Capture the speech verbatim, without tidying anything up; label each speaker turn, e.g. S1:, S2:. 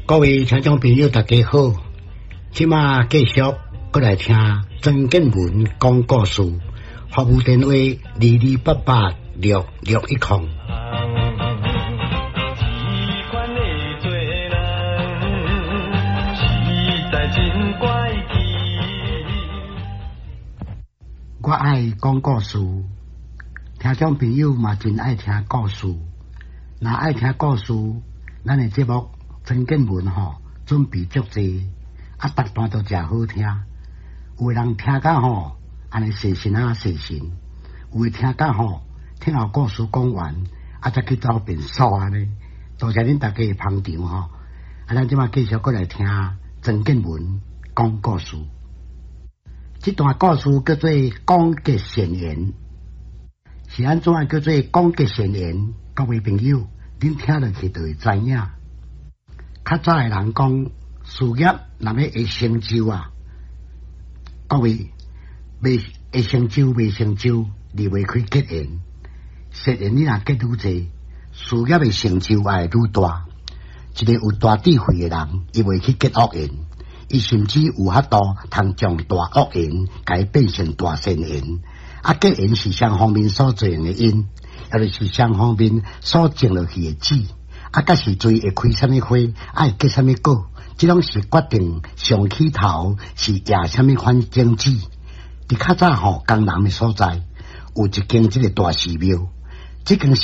S1: 各位听众朋友，大家好，今嘛继续过来听曾建文讲故事，服务电话二二八八六六一空。我爱讲故事，听众朋友嘛真爱听故事。若爱听故事，咱的节目曾建文吼准备足济，啊，逐段都真好听。有的人听甲吼，安尼细心啊细心；有的听甲吼，听后故事讲完，啊，才去走便所安尼。多谢恁大家的捧场吼，啊，咱即马继续过来听曾建文讲故事。这段故事叫做《广结善缘》，是安怎叫做《广结善缘》？各位朋友，恁听落去就会知影。较早的人讲，事业若要会成就啊，各位未会成就，未成就，你袂开结缘。善缘你若结愈济，事业的成就也会愈大。一个有大智慧的人，伊袂去结恶缘。伊甚至有法度通将大恶缘改变成大善缘。啊，结缘是双方面所做的因，也就是双方面所种落去的籽。啊，甲是水会开什么花，爱结什么果，这拢是决定上起头是野什么款种子。伫较早吼，江南的所在有一间这个大寺庙，这间